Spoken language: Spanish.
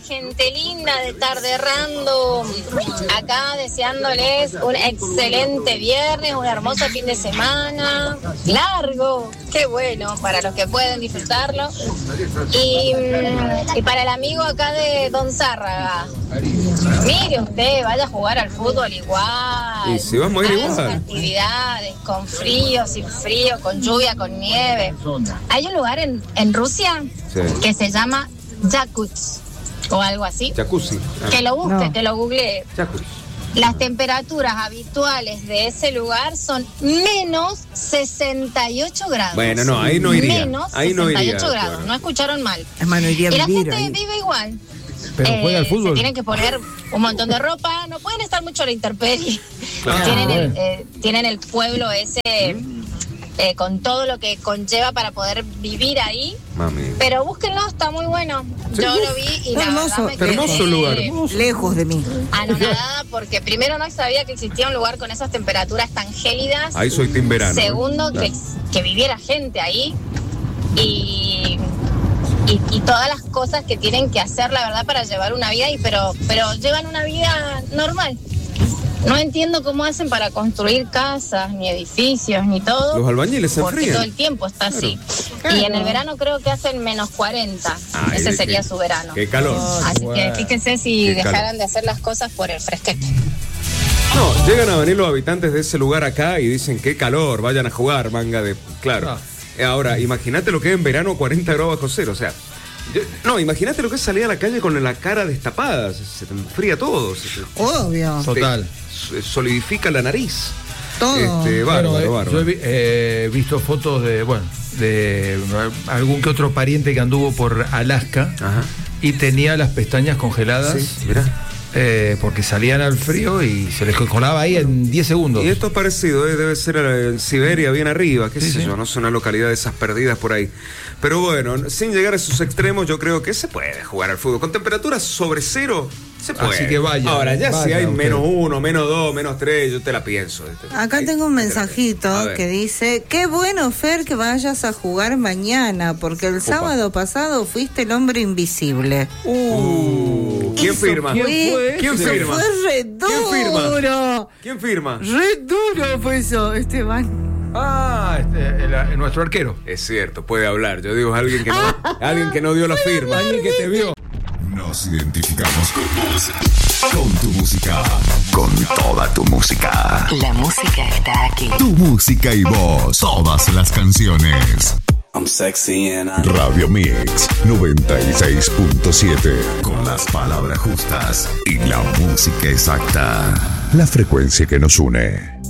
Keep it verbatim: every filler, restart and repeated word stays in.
gente linda de Tarde Random. Acá deseándoles un excelente viernes, un hermoso fin de semana. Largo, qué bueno, para los que pueden disfrutarlo. Y, y para el amigo acá de Don Zárraga. Mire usted, vaya a jugar al fútbol igual. Y si vamos a ir igual. Actividades, con frío, sin frío, con lluvia, con nieve. Hay un lugar en, en Rusia sí. que se llama Yakutsk o algo así. Jacuzzi. Ah. Que lo busque, no. que lo googleé. Jacuzzi. Las temperaturas habituales de ese lugar son menos sesenta y ocho grados. Bueno, no, ahí no iría. Menos ahí no sesenta y ocho iría, grados, claro. No escucharon mal. Es más, no iría y la vivir gente ahí. vive igual. Pero eh, juega al fútbol. Se tienen que poner un montón de ropa, no pueden estar mucho a la intemperie. Claro. Tienen, Ah, el, bueno. eh, tienen el pueblo ese eh, con todo lo que conlleva para poder vivir ahí. Mami. Pero búsquenlo, está muy bueno. Sí. Yo lo vi y la hermoso, verdad me hermoso quedé lugar. Lejos de mí. anonadada porque primero no sabía que existía un lugar con esas temperaturas tan gélidas. Ahí soy team verano. Segundo, ¿eh? que, que viviera gente ahí. Y... Y, y todas las cosas que tienen que hacer, la verdad, para llevar una vida, y pero, pero llevan una vida normal. No entiendo cómo hacen para construir casas, ni edificios, ni todo. Los albañiles se porque enfrían. todo el tiempo está Claro. así. Claro. Y en el verano creo que hacen menos cuarenta. Ay, Ese de sería qué- su verano. Qué calor. Así bueno. que fíjense si Qué dejaran calor. de hacer las cosas por el fresquete. No, llegan a venir los habitantes de ese lugar acá y dicen qué calor, vayan a jugar, manga de... Claro. Ah. Ahora, imagínate lo que es en verano cuarenta grados bajo cero, o sea... yo- no, imagínate lo que es salir a la calle con la cara destapada, se, se te enfría todo, se te- Obvio. Total. se solidifica la nariz. Todo. Este, bárbaro, Bueno, eh, bárbaro. yo he vi- eh, visto fotos de, bueno, de algún que otro pariente que anduvo por Alaska Ajá. y tenía las pestañas congeladas. Sí, mirá. eh, porque salían al frío y se les congelaba ahí en diez segundos. Y esto es parecido, ¿eh? Debe ser en Siberia, bien arriba, qué Sí, sé sí. yo, no son una localidad de esas perdidas por ahí. Pero bueno, sin llegar a esos extremos, yo creo que se puede jugar al fútbol. Con temperaturas sobre cero, se puede. Así que vaya. Ahora, ya vaya si hay usted. menos uno, menos dos, menos tres, yo te la pienso. Acá Ahí, tengo un ahí te la mensajito pienso. A ver. que dice: qué bueno, Fer, que vayas a jugar mañana, porque el sábado pasado fuiste el hombre invisible. Uh, ¿Quién Eso firma? fue- ¿Quién fue? ¿Quién eso firma? fue re ¿Quién firma? duro. ¿Quién firma? Re duro fue eso, Esteban. Ah, este, el- el- nuestro arquero. Es cierto, puede hablar. Yo digo, alguien que no, alguien que no dio la firma. Alguien que te vio. Nos identificamos con vos, con tu música, con toda tu música. La música está aquí. Tu música y vos, todas las canciones. I'm sexy and I... Radio Mix noventa y seis punto siete. Con las palabras justas y la música exacta. La frecuencia que nos une.